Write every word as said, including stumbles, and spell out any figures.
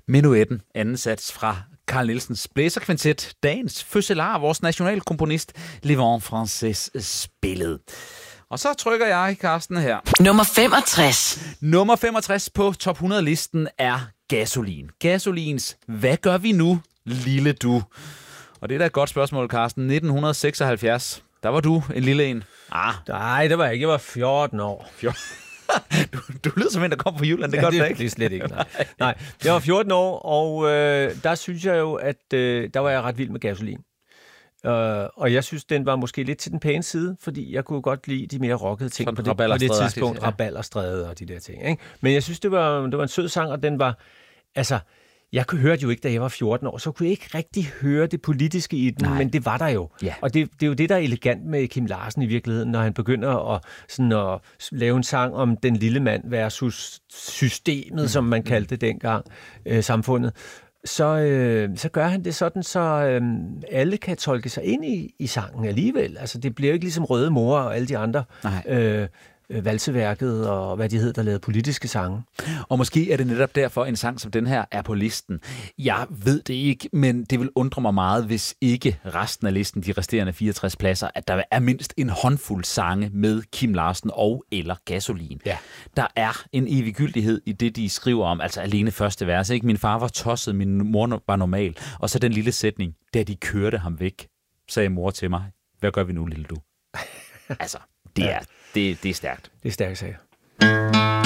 Menuetten, anden sats fra Carl Nielsens blæserkvintet, dagens fødselar, vores nationalkomponist, Le Vent Français spillede. Og så trykker jeg, Carsten, her. Nummer femogtres. Nummer femogtres på top hundrede-listen er Gasolin. Gasolins Hvad gør vi nu, lille du? Og det er da et godt spørgsmål, Carsten. nitten seksoghalvfjerds, der var du en lille en. Ah. Nej, det var jeg ikke. Jeg var fjorten år. fjorten Du, du lyder som en, der kom fra Jylland. Det ja, gør det det ikke. Det er slet ikke. Nej. nej, jeg var fjorten år, og øh, der synes jeg jo, at øh, der var jeg ret vild med Gasolin. Uh, og jeg synes, den var måske lidt til den pæne side, fordi jeg kunne godt lide de mere rockede ting Sådan på det, på det tidspunkt. Ja. Rabalderstræde og de der ting. Ikke? Men jeg synes, det var, det var en sød sang, og den var... Altså, jeg hørte jo ikke, da jeg var fjorten år, så kunne jeg ikke rigtig høre det politiske i den, Nej. Men det var der jo. Ja. Og det, det er jo det, der er elegant med Kim Larsen i virkeligheden, når han begynder at, sådan at lave en sang om den lille mand versus systemet, mm. som man kaldte det dengang, øh, samfundet. Så, øh, så gør han det sådan, så øh, alle kan tolke sig ind i, i sangen alligevel. Altså, det bliver jo ikke ligesom Røde Mor og alle de andre øh, valseværket og hvad de hedder, der lavede politiske sange. Og måske er det netop derfor, en sang som den her er på listen. Jeg ved det ikke, men det vil undre mig meget, hvis ikke resten af listen, de resterende fireogtres pladser, at der er mindst en håndfuld sange med Kim Larsen og eller Gasolin. Ja. Der er en eviggyldighed i det, de skriver om, altså alene første vers. Ikke? Min far var tosset, min mor var normal. Og så den lille sætning, da de kørte ham væk, sagde mor til mig, hvad gør vi nu, lille du? Altså, det er, det, det er stærkt. Det er stærkt, sagde jeg.